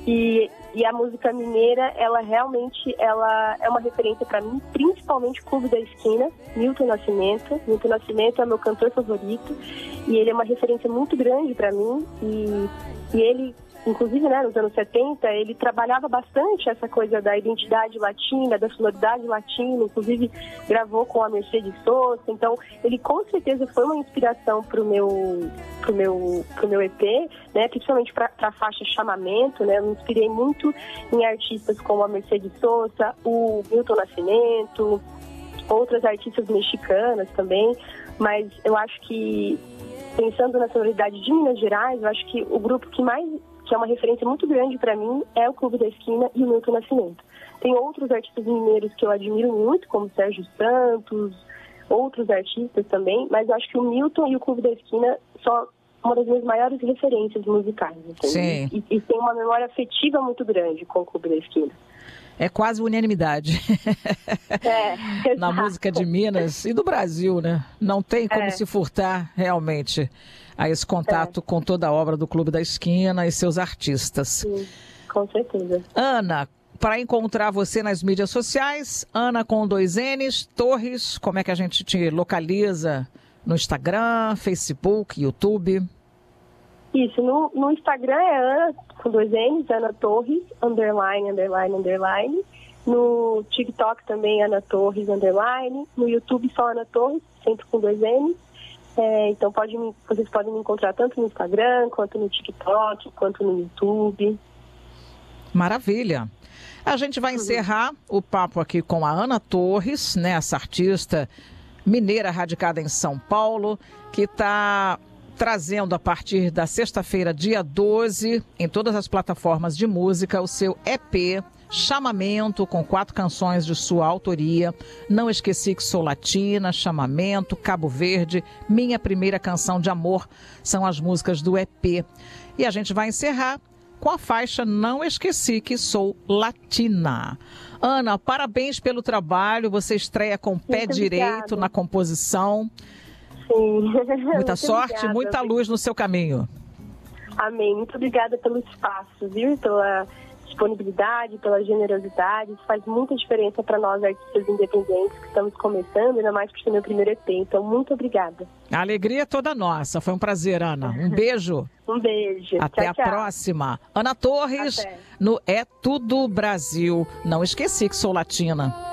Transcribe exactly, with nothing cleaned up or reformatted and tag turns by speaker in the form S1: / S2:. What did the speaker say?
S1: E, e a música mineira, ela realmente ela é uma referência para mim, principalmente o Clube da Esquina, Milton Nascimento. Milton Nascimento é meu cantor favorito e ele é uma referência muito grande para mim. E, e ele, inclusive, né, nos anos setenta, ele trabalhava bastante essa coisa da identidade latina, da sonoridade latina, inclusive gravou com a Mercedes Sosa. Então, ele com certeza foi uma inspiração para o meu, pro meu, pro meu E P, né, principalmente para a faixa Chamamento. Né, eu me inspirei muito em artistas como a Mercedes Sosa, o Milton Nascimento, outras artistas mexicanas também, mas eu acho que, pensando na sonoridade de Minas Gerais, eu acho que o grupo que mais, que é uma referência muito grande para mim, é o Clube da Esquina e o Milton Nascimento. Tem outros artistas mineiros que eu admiro muito, como Sérgio Santos, outros artistas também, mas eu acho que o Milton e o Clube da Esquina são uma das minhas maiores referências musicais. Assim.
S2: Sim.
S1: E, e tem uma memória afetiva muito grande com o Clube da Esquina.
S2: É quase unanimidade.
S1: É,
S2: na música de Minas e do Brasil, né? Não tem como
S1: é.
S2: se furtar realmente a esse contato é. com toda a obra do Clube da Esquina e seus artistas.
S1: Sim, com certeza.
S2: Ana, para encontrar você nas mídias sociais, Ana com dois N's, Torres, como é que a gente te localiza no Instagram, Facebook, YouTube?
S1: Isso, no, no Instagram é Ana, com dois N's, Ana Torres, underline, underline, underline. No TikTok também Ana Torres, underline. No YouTube só Ana Torres, sempre com dois N's. É, então pode, vocês podem me encontrar tanto no Instagram, quanto no TikTok, quanto no YouTube.
S2: Maravilha. A gente vai uhum. encerrar o papo aqui com a Ana Torres, né, essa artista mineira radicada em São Paulo, que está trazendo a partir da sexta-feira, dia doze, em todas as plataformas de música, o seu E P, Chamamento, com quatro canções de sua autoria. Não Esqueci Que Sou Latina, Chamamento, Cabo Verde, Minha Primeira Canção de Amor, são as músicas do E P. E a gente vai encerrar com a faixa Não Esqueci Que Sou Latina. Ana, parabéns pelo trabalho, você estreia com o pé
S1: Muito
S2: direito
S1: obrigada.
S2: Na composição.
S1: Sim.
S2: Muita sorte,
S1: obrigada.
S2: Muita luz no seu caminho.
S1: Amém. Muito obrigada pelo espaço, viu? Pela disponibilidade, pela generosidade. Isso faz muita diferença para nós, artistas independentes, que estamos começando, ainda mais por ser meu primeiro E P. Então, muito obrigada.
S2: A alegria é toda nossa. Foi um prazer, Ana. Um beijo.
S1: Um beijo.
S2: Até
S1: tchau,
S2: a
S1: tchau.
S2: próxima. Ana Torres,
S1: Até.
S2: no É Tudo Brasil. Não esqueci que sou latina.